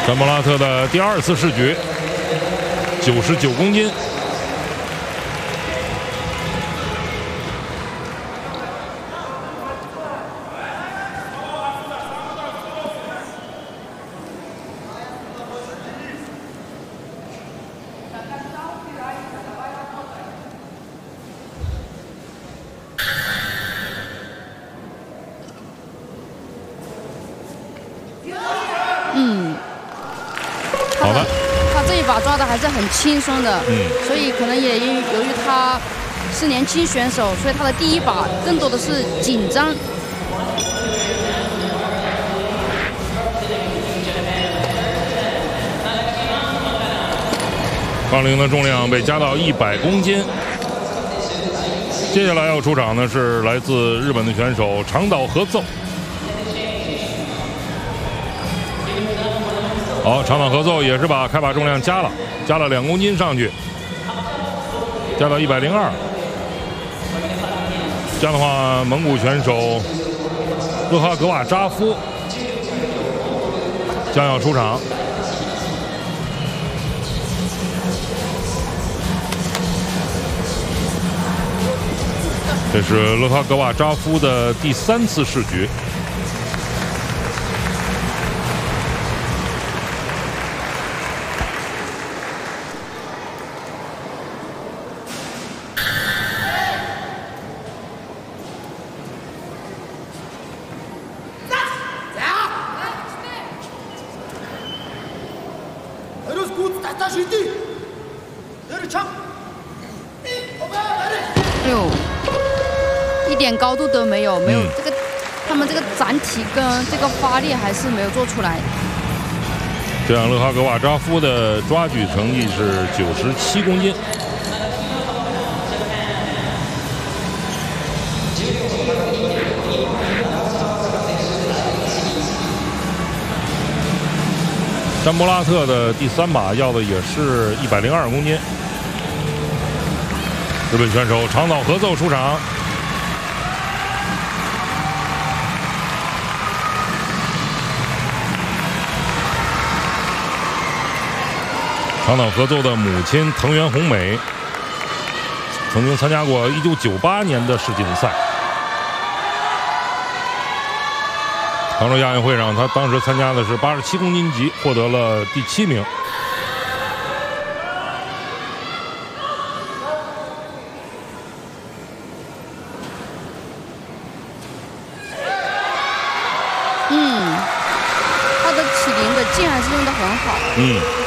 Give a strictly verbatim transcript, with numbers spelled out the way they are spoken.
詹姆拉特的第二次试举，九十九公斤。 嗯， 好的， 他这一把抓的还是很轻松的， 嗯， 所以可能也因由于他是年轻选手，所以他的第一把更多的是紧张。 杠铃的重量被加到一百公斤。接下来要出场的是来自日本的选手长岛和奏。好，长岛和奏也是把开把重量加了，加了两公斤上去，加到一百零二。这样的话，蒙古选手勒哈格瓦扎夫将要出场。这是勒哈格瓦扎夫的第三次试举。 哎呦，一点高度都没有，没有嗯、 这个，他们这个展体跟这个发力还是没有做出来。 这样，勒哈格瓦扎夫的抓举成绩是九十七公斤。詹姆拉特的第三把要的也是一百零二公斤。日本选手长岛和奏出场。长岛和奏的母亲藤原红美曾经参加过一九九八年的世锦赛。杭州亚运会上，他当时参加的是八十七公斤级，获得了第七名。 嗯，他的起灵的劲还是用得很好。 嗯。